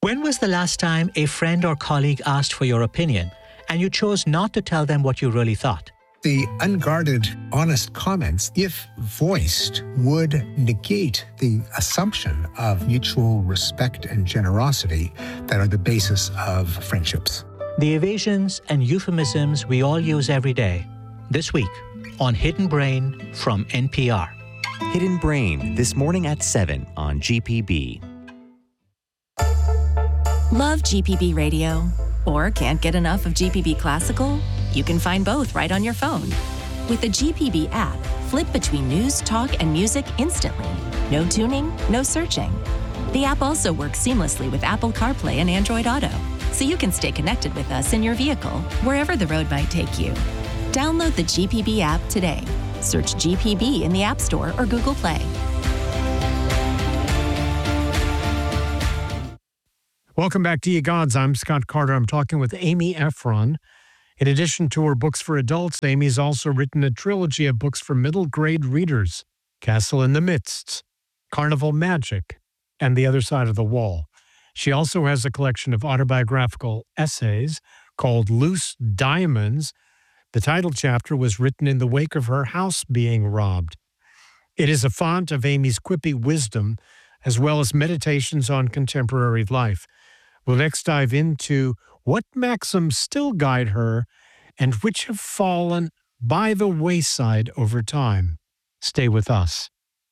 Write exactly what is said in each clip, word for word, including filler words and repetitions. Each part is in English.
When was the last time a friend or colleague asked for your opinion and you chose not to tell them what you really thought? The unguarded, honest comments, if voiced, would negate the assumption of mutual respect and generosity that are the basis of friendships. The evasions and euphemisms we all use every day. This week on Hidden Brain from N P R. Hidden Brain, this morning at seven on G P B. Love G P B Radio? Or can't get enough of G P B Classical? You can find both right on your phone. With the G P B app, flip between news, talk, and music instantly. No tuning, no searching. The app also works seamlessly with Apple CarPlay and Android Auto, so you can stay connected with us in your vehicle, wherever the road might take you. Download the G P B app today. Search G P B in the App Store or Google Play. Welcome back to Ye Gods. I'm Scott Carter. I'm talking with Amy Ephron. In addition to her books for adults, Amy's also written a trilogy of books for middle grade readers: Castle in the Midst, Carnival Magic, and The Other Side of the Wall. She also has a collection of autobiographical essays called Loose Diamonds. The title chapter was written in the wake of her house being robbed. It is a font of Amy's quippy wisdom, as well as meditations on contemporary life. We'll next dive into what maxims still guide her and which have fallen by the wayside over time. Stay with us.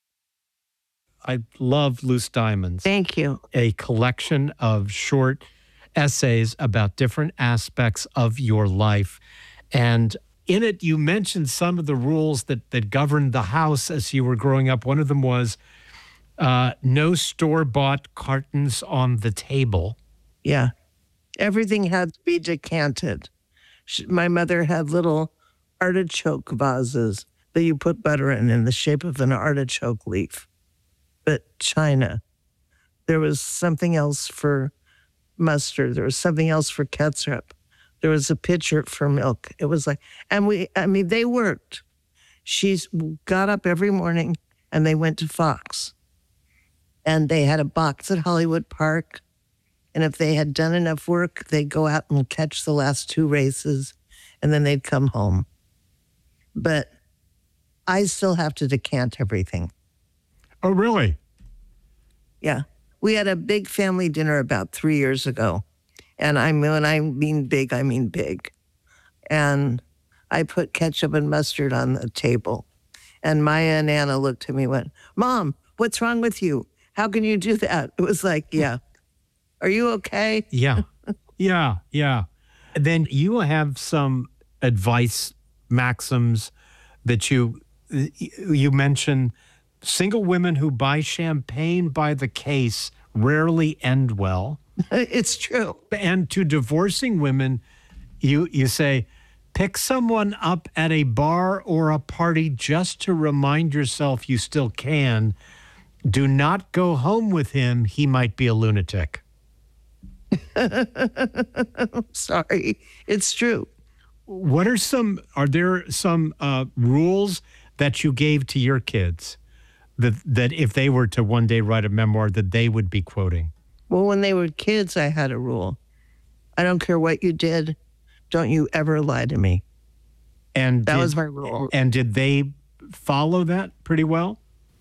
I love Loose Diamonds. Thank you. A collection of short essays about different aspects of your life. And in it, you mentioned some of the rules that, that governed the house as you were growing up. One of them was uh, no store-bought cartons on the table. Yeah. Everything had to be decanted. She, my mother had little artichoke vases that you put butter in, in the shape of an artichoke leaf. But China, there was something else for mustard. There was something else for ketchup. There was a pitcher for milk. It was like, and we, I mean, they worked. She got up every morning and they went to Fox. And they had a box at Hollywood Park. And if they had done enough work, they'd go out and catch the last two races, and then they'd come home. But I still have to decant everything. Oh, really? Yeah. We had a big family dinner about three years ago. And I mean, when I mean big, I mean big. And I put ketchup and mustard on the table. And Maya and Anna looked at me and went, "Mom, what's wrong with you? How can you do that?" It was like, yeah. Are you okay? Yeah, yeah, yeah. Then you have some advice maxims that you you mention. Single women who buy champagne by the case rarely end well. It's true. And to divorcing women, you you say, pick someone up at a bar or a party just to remind yourself you still can. Do not go home with him. He might be a lunatic. Sorry, it's true. What are some, are there some uh, rules that you gave to your kids that, that if they were to one day write a memoir that they would be quoting? Well, when they were kids, I had a rule. I don't care what you did. Don't you ever lie to me. And that did, was my rule. And did they follow that pretty well?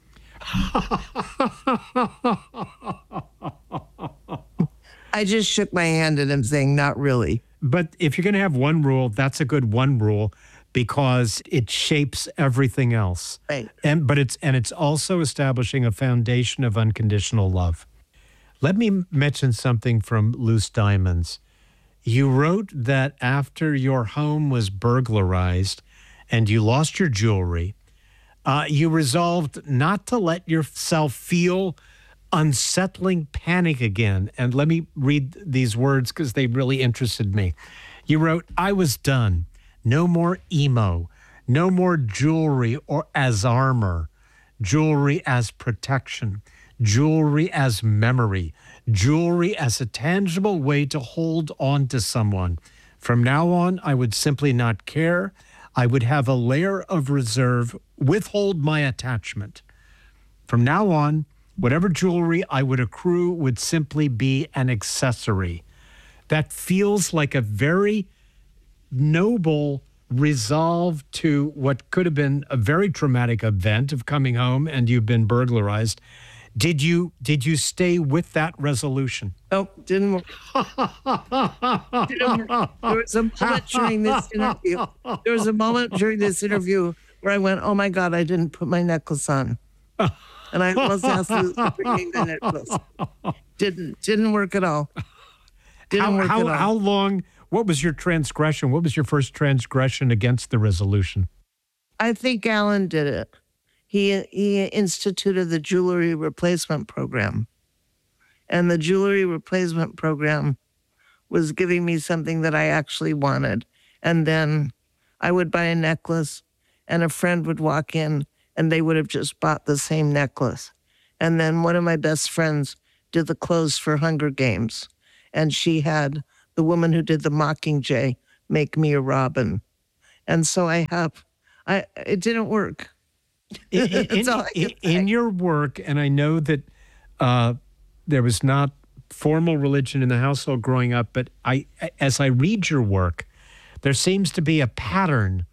I just shook my hand at him saying, not really. But if you're going to have one rule, that's a good one rule because it shapes everything else. Right. And but it's and it's also establishing a foundation of unconditional love. Let me mention something from Loose Diamonds. You wrote that after your home was burglarized and you lost your jewelry, uh, you resolved not to let yourself feel unsettling panic again. And let me read these words because they really interested me. You wrote, "I was done. No more emo. No more jewelry or as armor. Jewelry as protection. Jewelry as memory. Jewelry as a tangible way to hold on to someone. From now on, I would simply not care. I would have a layer of reserve, withhold my attachment. From now on, whatever jewelry I would accrue would simply be an accessory. That feels like a very noble resolve to what could have been a very traumatic event of coming home and you've been burglarized. Did you did you stay with that resolution? Oh, didn't work. didn't work. There was a moment during this interview. There was a moment during this interview where I went, "Oh my God, I didn't put my necklace on," and I was absolutely bringing the necklace. Didn't didn't work at all. Didn't how, work how, at all. How long? What was your transgression? What was your first transgression against the resolution? I think Alan did it. He he instituted the jewelry replacement program. And the jewelry replacement program was giving me something that I actually wanted. And then I would buy a necklace and a friend would walk in and they would have just bought the same necklace. And then one of my best friends did the clothes for Hunger Games. And she had the woman who did the Mockingjay make me a robin. And so I have, I it didn't work. In, in, in, in your work, and I know that uh, there was not formal religion in the household growing up, but I, as I read your work, there seems to be a pattern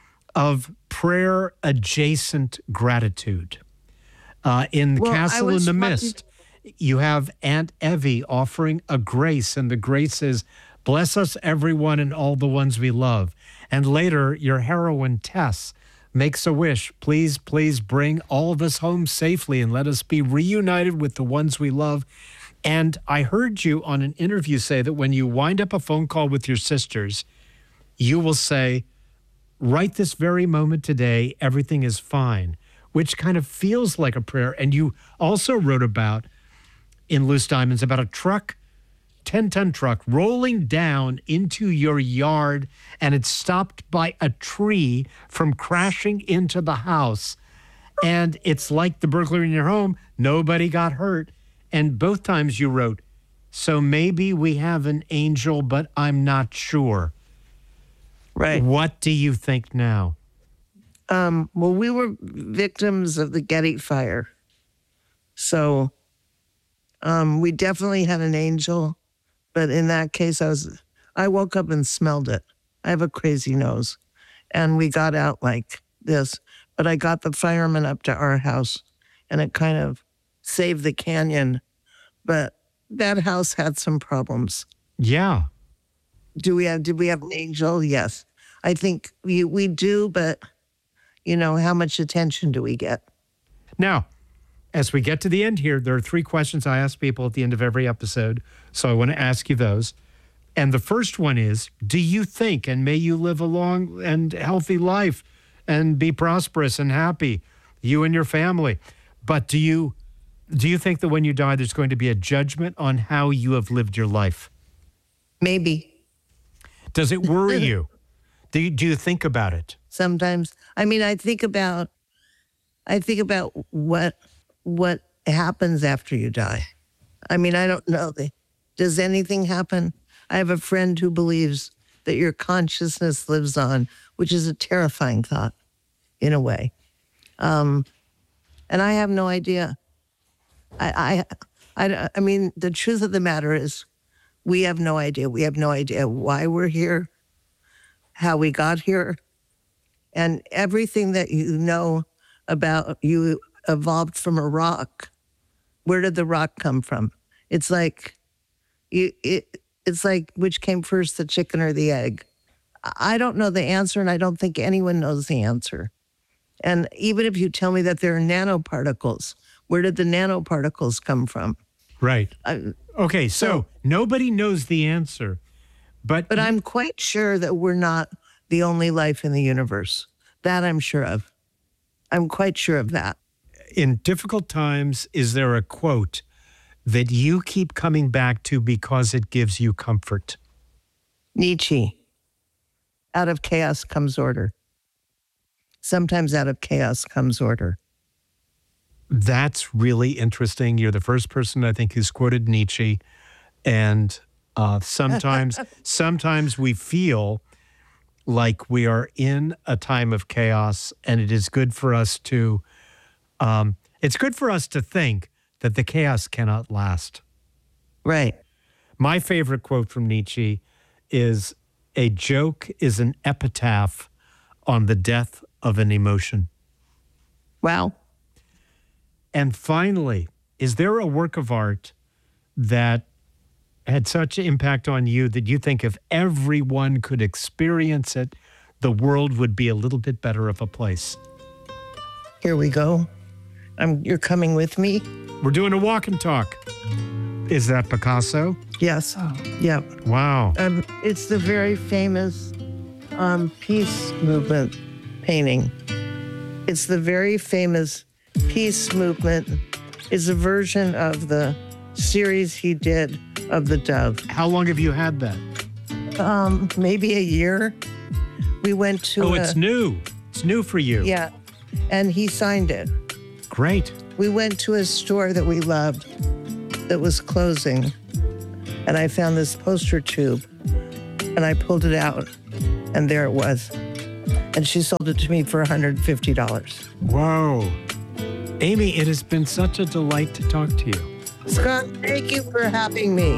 of prayer-adjacent gratitude. Uh, in well, Castle in the talking- Mist, you have Aunt Evie offering a grace, and the grace is, "Bless us, everyone, and all the ones we love." And later, your heroine, Tess, makes a wish. "Please, please bring all of us home safely and let us be reunited with the ones we love." And I heard you on an interview say that when you wind up a phone call with your sisters, you will say, "Right this very moment today, everything is fine," which kind of feels like a prayer. And you also wrote about, in Loose Diamonds, about a truck, ten-ton truck rolling down into your yard, and it's stopped by a tree from crashing into the house. And it's like the burglary in your home. Nobody got hurt. And both times you wrote, "So maybe we have an angel, but I'm not sure." Right. What do you think now? Um, well, we were victims of the Getty fire. So um, we definitely had an angel. But in that case, I was, I woke up and smelled it. I have a crazy nose. And we got out like this. But I got the firemen up to our house and it kind of saved the canyon. But that house had some problems. Yeah. Do we have, did we have an angel? Yes. I think we, we do, but you know, how much attention do we get? Now, as we get to the end here, there are three questions I ask people at the end of every episode. So I want to ask you those. And the first one is, do you think, and may you live a long and healthy life and be prosperous and happy, you and your family. But do you do you think that when you die, there's going to be a judgment on how you have lived your life? Maybe. Does it worry you? Do you, do you think about it? Sometimes. I mean, I think about, I think about what, what happens after you die. I mean, I don't know. Does anything happen? I have a friend who believes that your consciousness lives on, which is a terrifying thought in a way. Um, and I have no idea. I, I, I, I mean, the truth of the matter is we have no idea. We have no idea why we're here, how we got here, and everything that you know about you evolved from a rock. Where did the rock come from? It's like, you, it, it's like which came first, the chicken or the egg? I don't know the answer, and I don't think anyone knows the answer. And even if you tell me that there are nanoparticles, where did the nanoparticles come from? Right. I, okay, so, so nobody knows the answer, but... But I'm quite sure that we're not the only life in the universe. That I'm sure of. I'm quite sure of that. In difficult times, is there a quote that you keep coming back to because it gives you comfort? Nietzsche. Out of chaos comes order. Sometimes out of chaos comes order. That's really interesting. You're the first person, I think, who's quoted Nietzsche. And uh, sometimes, sometimes we feel like we are in a time of chaos, and it is good for us to, um, it's good for us to think that the chaos cannot last. Right. My favorite quote from Nietzsche is, "A joke is an epitaph on the death of an emotion." Wow. And finally, is there a work of art that had such an impact on you that you think if everyone could experience it, the world would be a little bit better of a place? Here we go. I'm, you're coming with me? We're doing a walk and talk. Is that Picasso? Yes. Yeah. Wow. Um, it's the very famous um, peace movement painting. It's the very famous peace movement. It's a version of the series he did of the Dove. How long have you had that? Um, maybe a year. We went to Oh, a, it's new. It's new for you. Yeah. And he signed it. Great. We went to a store that we loved that was closing. And I found this poster tube. And I pulled it out. And there it was. And she sold it to me for one hundred fifty dollars. Whoa. Amy, it has been such a delight to talk to you. Scott, thank you for having me.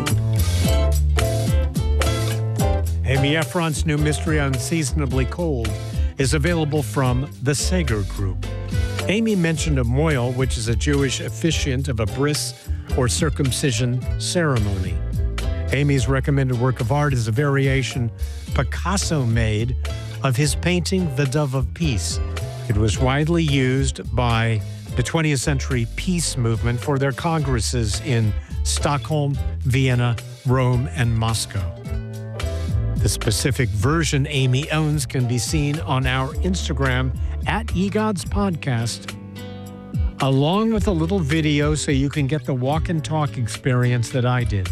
Amy Ephron's new mystery, Unseasonably Cold, is available from the Sager Group. Amy mentioned a moil, which is a Jewish officiant of a bris or circumcision ceremony. Amy's recommended work of art is a variation Picasso made of his painting The Dove of Peace. It was widely used by the twentieth century peace movement for their congresses in Stockholm, Vienna, Rome, and Moscow. The specific version Amy owns can be seen on our Instagram at eGods Podcast, along with a little video so you can get the walk and talk experience that I did.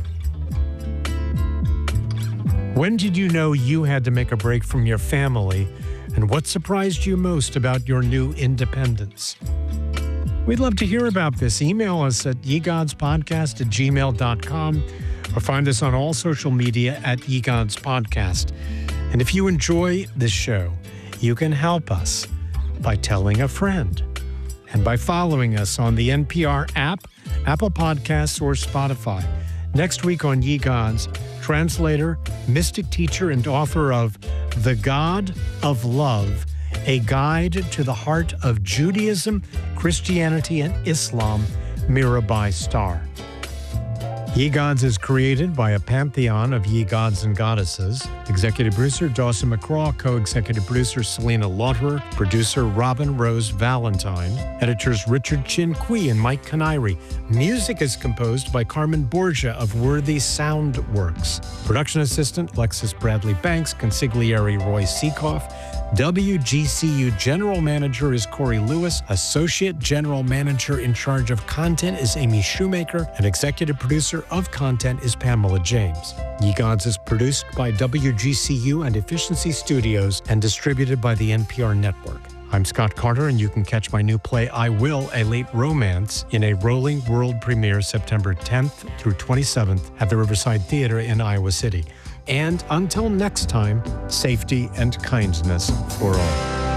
When did you know you had to make a break from your family, and what surprised you most about your new independence? We'd love to hear about this. Email us at egodspodcast at gmail dot com or find us on all social media at eGods Podcast. And if you enjoy this show, you can help us by telling a friend and by following us on the N P R app, Apple Podcasts, or Spotify. Next week on Ye Gods, translator, mystic teacher, and author of The God of Love, A Guide to the Heart of Judaism, Christianity, and Islam, Mirabai Starr. Ye Gods is created by a pantheon of ye gods and goddesses. Executive producer Dawson McCraw, co-executive producer Selena Lauterer, producer Robin Rose Valentine, editors Richard Chin Kui and Mike Canary. Music is composed by Carmen Borgia of Worthy Sound Works. Production assistant Lexus Bradley Banks, consigliere Roy Seekoff. W G C U General Manager is Corey Lewis. Associate General Manager in charge of content is Amy Shoemaker. And Executive Producer of Content is Pamela James. Ye Gods is produced by W G C U and Efficiency Studios and distributed by the N P R Network. I'm Scott Carter, and you can catch my new play, I Will, A Late Romance, in a rolling world premiere September tenth through twenty-seventh at the Riverside Theater in Iowa City. And until next time, safety and kindness for all.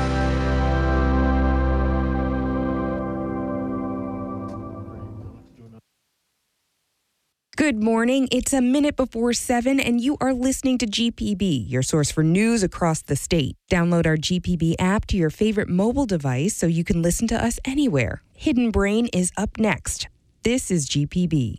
Good morning. It's a minute before seven, and you are listening to G P B, your source for news across the state. Download our G P B app to your favorite mobile device so you can listen to us anywhere. Hidden Brain is up next. This is G P B.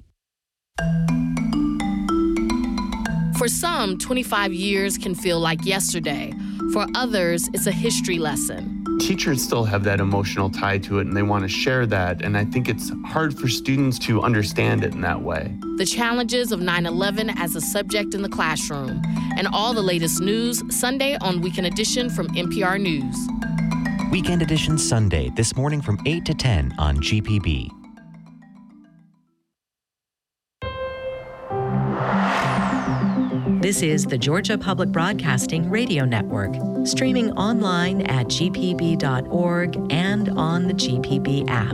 For some, twenty-five years can feel like yesterday. For others, it's a history lesson. Teachers still have that emotional tie to it, and they want to share that, and I think it's hard for students to understand it in that way. The challenges of nine eleven as a subject in the classroom, and all the latest news Sunday on Weekend Edition from N P R News. Weekend Edition Sunday, this morning from eight to ten on G P B. This is the Georgia Public Broadcasting Radio Network, streaming online at g p b dot org and on the G P B app.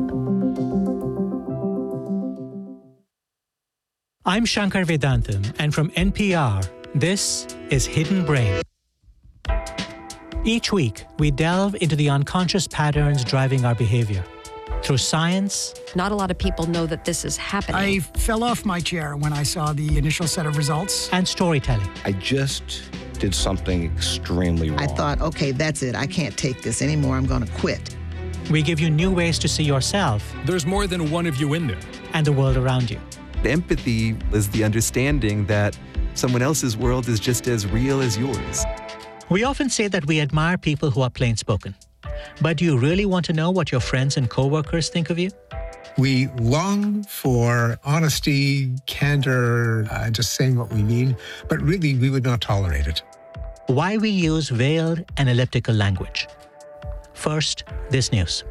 I'm Shankar Vedantam, and from N P R, this is Hidden Brain. Each week, we delve into the unconscious patterns driving our behavior. through science. Not a lot of people know that this is happening. I fell off my chair when I saw the initial set of results. And storytelling. I just did something extremely wrong. I thought, okay, that's it. I can't take this anymore. I'm going to quit. We give you new ways to see yourself. There's more than one of you in there. And the world around you. Empathy is the understanding that someone else's world is just as real as yours. We often say that we admire people who are plain-spoken. But do you really want to know what your friends and coworkers think of you? We long for honesty, candor, uh, just saying what we mean, but really we would not tolerate it. Why we use veiled and elliptical language. First, this news.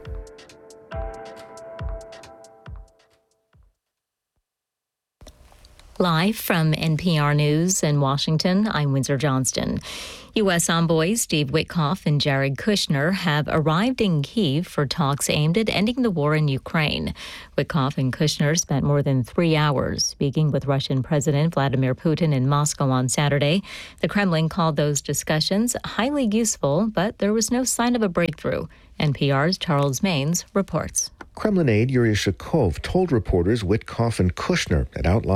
Live from N P R News in Washington, I'm Windsor Johnston. U S envoys Steve Witkoff and Jared Kushner have arrived in Kyiv for talks aimed at ending the war in Ukraine. Witkoff and Kushner spent more than three hours speaking with Russian President Vladimir Putin in Moscow on Saturday. The Kremlin called those discussions highly useful, but there was no sign of a breakthrough. N P R's Charles Maines reports. Kremlin aide Yuri Shakov told reporters Witkoff and Kushner had outlined